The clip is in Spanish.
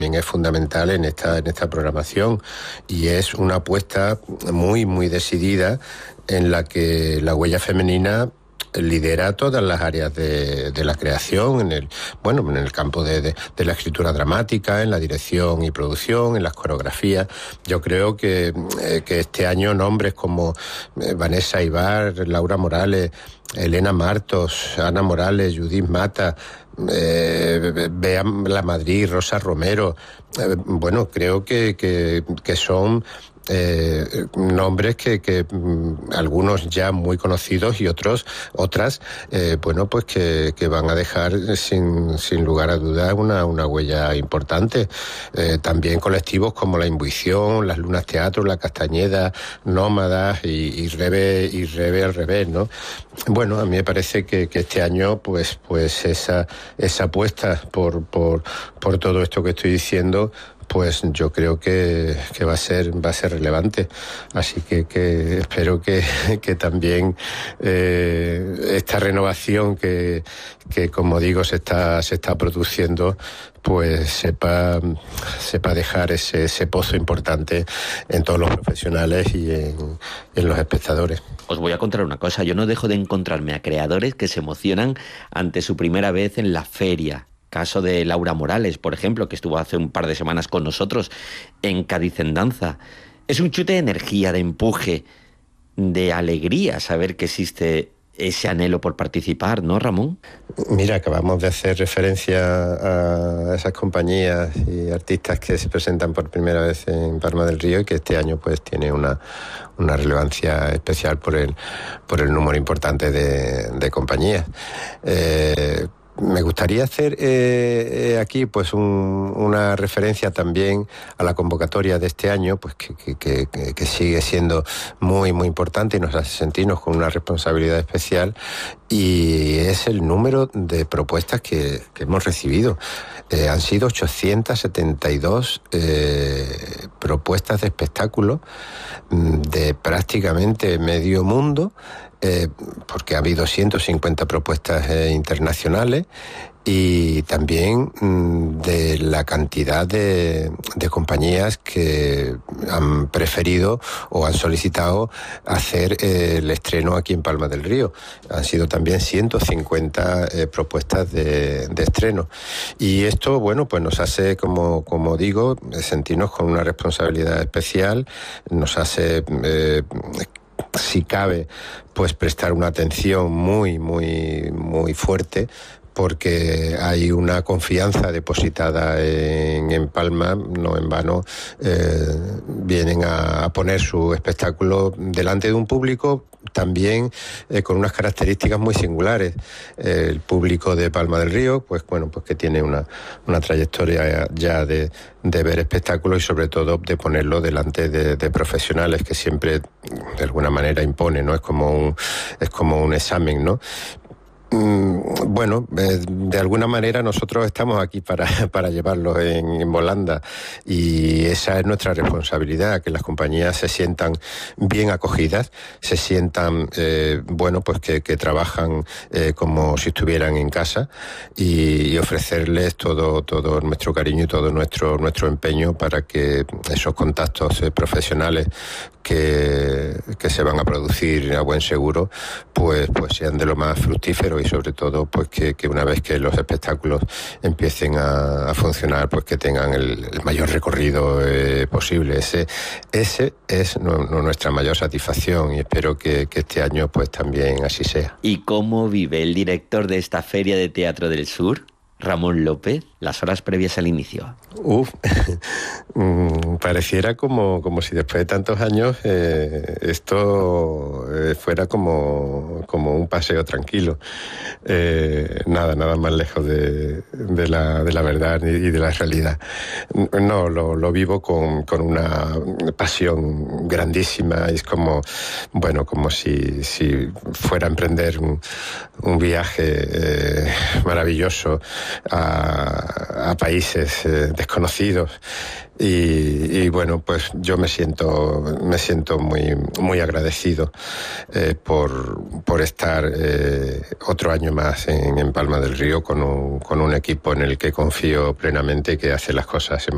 es fundamental en esta programación, y es una apuesta muy, muy decidida en la que la huella femenina lidera todas las áreas de la creación, en el campo de la escritura dramática, en la dirección y producción, en las coreografías. Yo creo que este año nombres como Vanessa Ibar, Laura Morales, Elena Martos, Ana Morales, Judith Mata, Bea La Madrid, Rosa Romero, creo que son nombres que algunos ya muy conocidos y otras que van a dejar sin lugar a dudas una huella importante. También colectivos como La Imbuición, Las Lunas Teatro, La Castañeda, Nómadas y Rebe al revés, ¿no? Bueno, a mí me parece que este año pues esa apuesta por todo esto que estoy diciendo, pues yo creo que va a ser relevante. Así que espero que también esta renovación que como digo se está produciendo, pues sepa dejar ese pozo importante en todos los profesionales y en los espectadores. Os voy a contar una cosa, yo no dejo de encontrarme a creadores que se emocionan ante su primera vez en la feria. Caso de Laura Morales, por ejemplo, que estuvo hace un par de semanas con nosotros en Cádiz en Danza. Es un chute de energía, de empuje, de alegría saber que existe ese anhelo por participar, ¿no, Ramón? Mira, acabamos de hacer referencia a esas compañías y artistas que se presentan por primera vez en Palma del Río y que este año pues tiene una relevancia especial por el número importante de compañías. Me gustaría hacer aquí pues una referencia también a la convocatoria de este año, pues que sigue siendo muy, muy importante y nos hace sentirnos con una responsabilidad especial, y es el número de propuestas que hemos recibido. Han sido 872 propuestas de espectáculo de prácticamente medio mundo, porque ha habido 150 propuestas internacionales, y también de la cantidad de compañías que han preferido o han solicitado hacer el estreno aquí en Palma del Río. Han sido también 150 propuestas de estreno. Y esto, bueno, pues nos hace, como digo, sentirnos con una responsabilidad especial, nos hace si cabe, pues prestar una atención muy, muy, muy fuerte, porque hay una confianza depositada en Palma. No en vano vienen a poner su espectáculo delante de un público también con unas características muy singulares. El público de Palma del Río, pues que tiene una trayectoria ya de ver espectáculos y sobre todo de ponerlo delante de profesionales, que siempre de alguna manera impone, ¿no? Es como un examen, ¿no? De alguna manera nosotros estamos aquí para llevarlos en volanda, y esa es nuestra responsabilidad, que las compañías se sientan bien acogidas, se sientan, que trabajan como si estuvieran en casa, y ofrecerles todo nuestro cariño y todo nuestro empeño para que esos contactos profesionales que se van a producir a buen seguro, pues sean de lo más fructíferos, y sobre todo pues que una vez que los espectáculos empiecen a funcionar, pues que tengan el mayor recorrido posible. Ese es nuestra mayor satisfacción, y espero que este año pues también así sea. ¿Y cómo vive el director de esta Feria de Teatro del Sur, Ramón López, las horas previas al inicio? Pareciera como si después de tantos años esto fuera como un paseo tranquilo. Nada más lejos de la verdad y de la realidad. No, lo vivo con una pasión grandísima. Es como si fuera a emprender un viaje maravilloso a países desconocidos, y pues yo me siento muy, muy agradecido por estar otro año más en Palma del Río con un equipo en el que confío plenamente, que hace las cosas